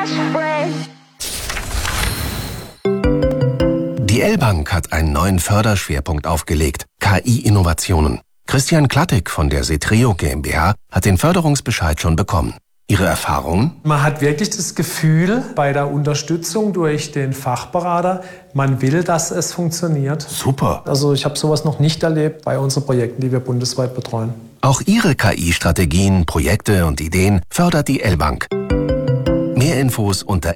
Die L-Bank hat einen neuen Förderschwerpunkt aufgelegt: KI-Innovationen. Christian Klattig von der Setreo GmbH hat den Förderungsbescheid schon bekommen. Ihre Erfahrungen? Man hat wirklich das Gefühl bei der Unterstützung durch den Fachberater, man will, dass es funktioniert. Super. Also ich habe sowas noch nicht erlebt bei unseren Projekten, die wir bundesweit betreuen. Auch Ihre KI-Strategien, Projekte und Ideen fördert die L-Bank. Mehr Infos unter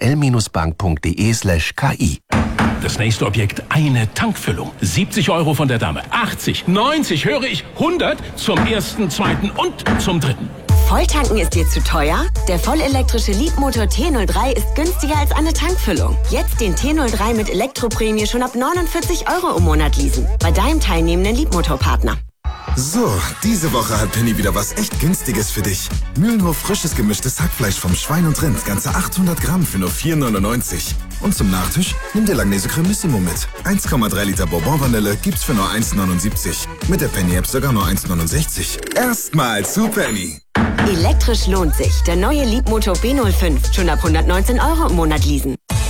l-bank.de/ki. Das nächste Objekt, eine Tankfüllung. 70 € von der Dame. 80, 90, höre ich, 100 zum ersten, zweiten und zum dritten. Volltanken ist dir zu teuer? Der vollelektrische Leapmotor T03 ist günstiger als eine Tankfüllung. Jetzt den T03 mit Elektroprämie schon ab 49 € im Monat leasen. Bei deinem teilnehmenden Leapmotor-Partner. So, diese Woche hat Penny wieder was echt Günstiges für dich. Mühlenhof frisches gemischtes Hackfleisch vom Schwein und Rind, ganze 800 Gramm für nur 4,99. Und zum Nachtisch, nimm dir Langnese Cremissimo mit. 1,3 Liter Bourbon-Vanille gibt's für nur 1,79. Mit der Penny-App sogar nur 1,69. Erstmal zu Penny. Elektrisch lohnt sich. Der neue Leapmotor B05. Schon ab 119 € im Monat leasen.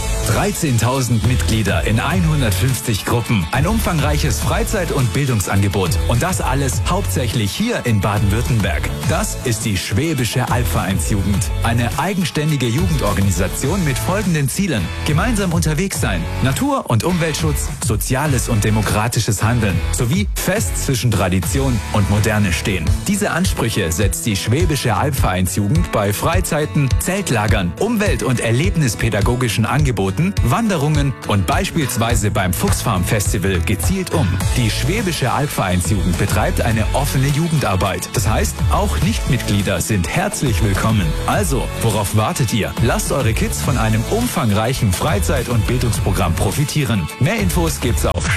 13.000 Mitglieder in 150 Gruppen. Ein umfangreiches Freizeit- und Bildungsangebot. Und das alles hauptsächlich hier in Baden-Württemberg. Das ist die Schwäbische Albvereinsjugend. Eine eigenständige Jugendorganisation mit folgenden Zielen: gemeinsam unterwegs sein, Natur- und Umweltschutz, soziales und demokratisches Handeln, sowie fest zwischen Tradition und Moderne stehen. Diese Ansprüche setzt die Schwäbische Albvereinsjugend bei Freizeiten, Zeltlagern, Umwelt- und erlebnispädagogischen Angeboten, Wanderungen und beispielsweise beim Fuchsfarm Festival gezielt um. Die Schwäbische Albvereinsjugend betreibt eine offene Jugendarbeit. Das heißt, auch Nichtmitglieder sind herzlich willkommen. Also, worauf wartet ihr? Lasst eure Kids von einem umfangreichen Freizeit- und Bildungsprogramm profitieren. Mehr Infos gibt's auf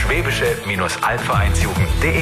schwäbische-albvereinsjugend.de.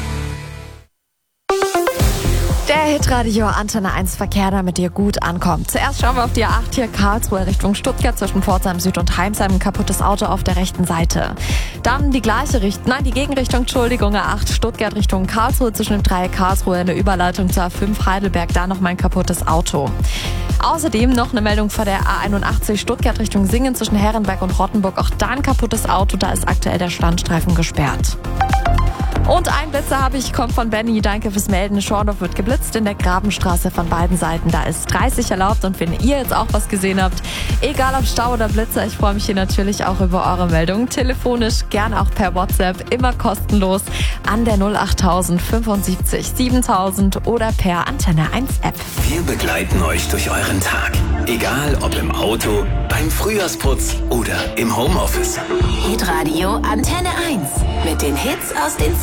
Der Hitradio Antenne 1 Verkehr, damit ihr gut ankommt. Zuerst schauen wir auf die A8 hier Karlsruhe Richtung Stuttgart zwischen Pforzheim Süd und Heimsheim. Ein kaputtes Auto auf der rechten Seite. Dann die Gegenrichtung, A8 Stuttgart Richtung Karlsruhe zwischen dem Dreieck Karlsruhe in der Überleitung zur A5 Heidelberg. Da noch mal ein kaputtes Auto. Außerdem noch eine Meldung vor der A81 Stuttgart Richtung Singen zwischen Herrenberg und Rottenburg. Auch da ein kaputtes Auto, da ist aktuell der Standstreifen gesperrt. Und ein Blitzer habe ich, kommt von Benny. Danke fürs Melden. Schorndorf wird geblitzt in der Grabenstraße von beiden Seiten. Da ist 30 erlaubt. Und wenn ihr jetzt auch was gesehen habt, egal ob Stau oder Blitzer, ich freue mich hier natürlich auch über eure Meldungen. Telefonisch, gern auch per WhatsApp, immer kostenlos an der 08000 75 7000 oder per Antenne 1 App. Wir begleiten euch durch euren Tag. Egal ob im Auto, beim Frühjahrsputz oder im Homeoffice. Hitradio Antenne 1 mit den Hits aus den